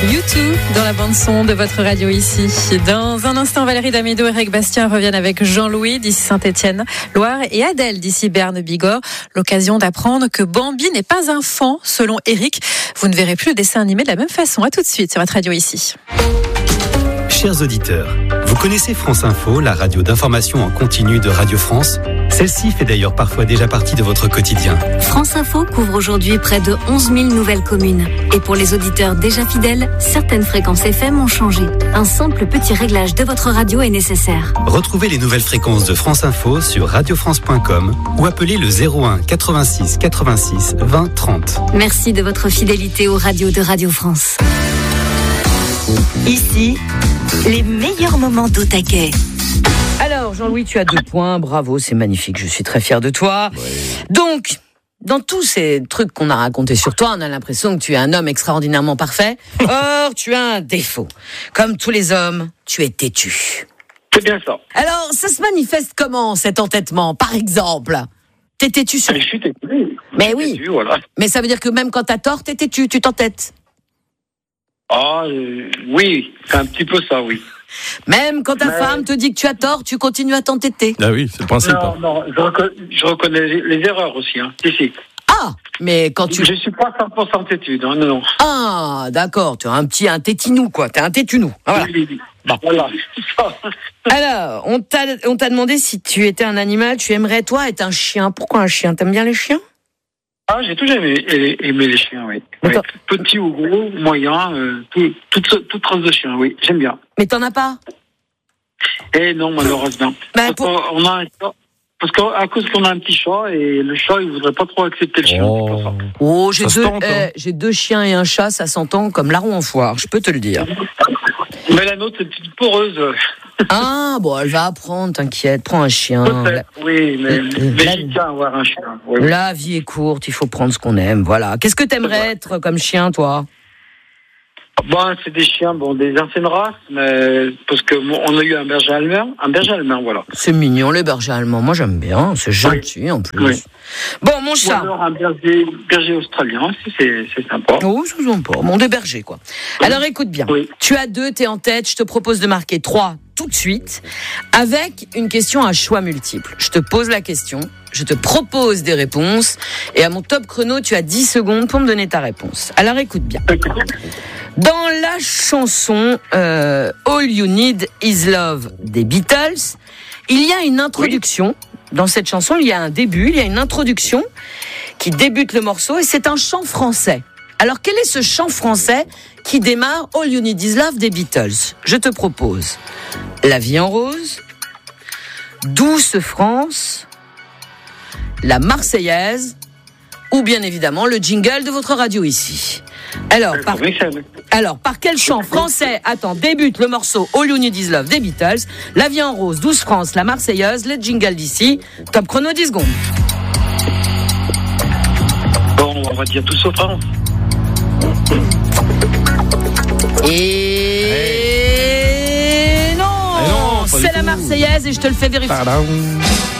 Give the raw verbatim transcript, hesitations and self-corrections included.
U deux dans la bande-son de votre radio ici. Dans un instant, Valérie Damido et Eric Bastien reviennent avec Jean-Louis d'ici Saint-Étienne, Loire, et Adèle d'ici Berne-Bigorre. L'occasion d'apprendre que Bambi n'est pas un fan, selon Eric. Vous ne verrez plus le dessin animé de la même façon. À tout de suite sur votre radio ici. Chers auditeurs, vous connaissez France Info, la radio d'information en continu de Radio France? Celle-ci fait d'ailleurs parfois déjà partie de votre quotidien. France Info couvre aujourd'hui près de onze mille nouvelles communes. Et pour les auditeurs déjà fidèles, certaines fréquences F M ont changé. Un simple petit réglage de votre radio est nécessaire. Retrouvez les nouvelles fréquences de France Info sur radio france point com ou appelez le zéro un quatre-vingt-six quatre-vingt-six vingt trente. Merci de votre fidélité aux radios de Radio France. Ici, les meilleurs moments d'au taquet. Alors, Jean-Louis, tu as deux points. Bravo, c'est magnifique. Je suis très fier de toi. Ouais. Donc, dans tous ces trucs qu'on a racontés sur toi, on a l'impression que tu es un homme extraordinairement parfait. Or, tu as un défaut. Comme tous les hommes, tu es têtu. C'est bien ça. Alors, ça se manifeste comment, cet entêtement, par exemple? T'es têtu sur... Je suis têtu. Mais oui. Têtu, voilà. Mais ça veut dire que même quand t'as tort, t'es têtu, tu t'entêtes. Ah, euh, oui, c'est un petit peu ça, oui. Même quand ta Mais... femme te dit que tu as tort, tu continues à t'entêter. Ah oui, c'est le principe. Non, non, je, reconnais, je reconnais les, les erreurs aussi, hein, ici. Ah, mais quand tu... Je suis pas cent pour cent têtu, non, non. Ah, d'accord, tu as un petit, un tétinou, quoi, t'es un tétunou. Voilà. Oui, oui. Bon. Voilà. Alors, on t'a, on t'a demandé si tu étais un animal, tu aimerais, toi, être un chien. Pourquoi un chien? T'aimes bien les chiens? Ah, j'ai toujours aimé, aimé les chiens, oui. oui. Petit ou gros, moyen, euh, tout, toute, toute race de chiens, oui, j'aime bien. Mais t'en as pas? Eh non, malheureusement. Ben, parce pour... qu'on a un chat, parce qu'à cause qu'on a un petit chat, et le chat, il voudrait pas trop accepter le chien. Oh, c'est pour ça. oh j'ai, deux, tente, euh, hein. j'ai deux chiens et un chat, ça s'entend comme larron en foire, je peux te le dire. Mais la nôtre, c'est une petite poreuse. Ah, bon, elle va apprendre, t'inquiète, prends un chien. Peut-être, oui, mais, euh, mais la... j'y tiens à avoir un chien. Oui, oui. La vie est courte, il faut prendre ce qu'on aime, voilà. Qu'est-ce que t'aimerais être comme chien, toi? Bon, c'est des chiens, bon, des anciennes races, mais parce que bon, on a eu un berger allemand, un berger allemand, voilà. C'est mignon, les bergers allemands, moi j'aime bien, c'est gentil oui. en plus. Oui. Bon, mon chat. Ou alors un berger, berger australien aussi, c'est, c'est sympa. Oh, c'est sympa, bon, des bergers, quoi. Oui. Alors écoute bien, oui. Tu as deux, t'es en tête, je te propose de marquer trois tout de suite, avec une question à choix multiple. Je te pose la question, je te propose des réponses, et à mon top chrono, tu as dix secondes pour me donner ta réponse. Alors écoute bien. Dans la chanson euh, All You Need Is Love des Beatles, il y a une introduction. Oui. Dans cette chanson, il y a un début, il y a une introduction qui débute le morceau, et c'est un chant français. Alors, quel est ce chant français qui démarre All You Need Is Love des Beatles? Je te propose La Vie en Rose, Douce France, La Marseillaise, ou bien évidemment le jingle de votre radio ici. Alors, par, alors, par quel chant français, attends, débute le morceau All You Need Is Love des Beatles, La Vie en Rose, Douce France, La Marseillaise, le jingle d'ici, top chrono dix secondes. Bon, on va dire Douce France. Et hey. non, hey non c'est la Marseillaise et je te le fais vérifier. Pardon.